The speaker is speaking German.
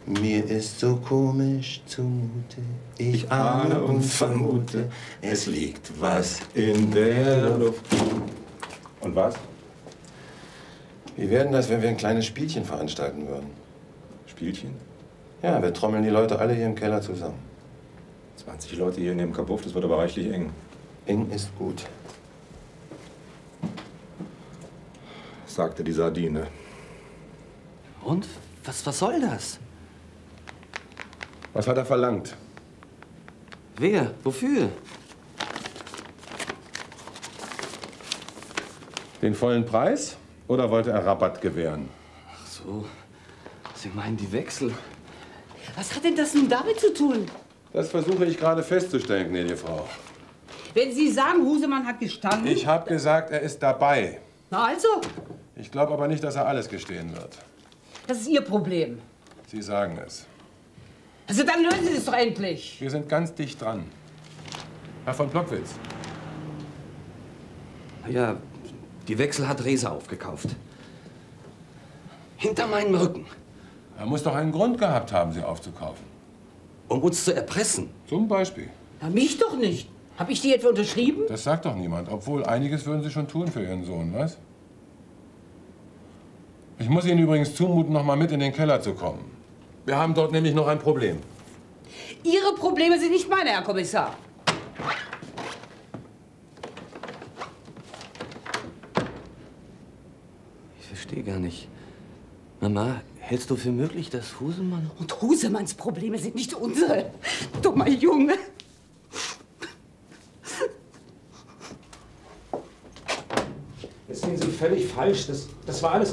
Mir ist so komisch zumute. Ich ahne und vermute, es liegt was in der Luft. Und was? Wie wäre denn das, wenn wir ein kleines Spielchen veranstalten würden? Spielchen? Ja, wir trommeln die Leute alle hier im Keller zusammen. 20 Leute hier in dem Kabuff, das wird aber reichlich eng. Eng ist gut. Sagte die Sardine. Und? Was soll das? Was hat er verlangt? Wer? Wofür? Den vollen Preis? Oder wollte er Rabatt gewähren? Ach so. Sie meinen die Wechsel? Was hat denn das nun damit zu tun? Das versuche ich gerade festzustellen, gnädige Frau. Wenn Sie sagen, Husemann hat gestanden... Ich habe gesagt, er ist dabei. Na also, Ich glaube aber nicht, dass er alles gestehen wird. das ist Ihr Problem. Sie sagen es. Also dann lösen Sie es doch endlich. Wir sind ganz dicht dran. Herr von Plockwitz. Ja, die Wechsel hat Reza aufgekauft. Hinter meinem Rücken. Er muss doch einen Grund gehabt haben, sie aufzukaufen. Um uns zu erpressen. Zum Beispiel. Na, mich doch nicht. Hab ich die etwa unterschrieben? Das sagt doch niemand. Obwohl, einiges würden Sie schon tun für Ihren Sohn, was? Ich muss Ihnen übrigens zumuten, noch mal mit in den Keller zu kommen. Wir haben dort nämlich noch ein Problem. Ihre Probleme sind nicht meine, Herr Kommissar. Ich verstehe gar nicht. Mama, hältst du für möglich, dass Husemann... Und Husemanns Probleme sind nicht unsere. Dummer Junge. Das sehen Sie völlig falsch. Das war alles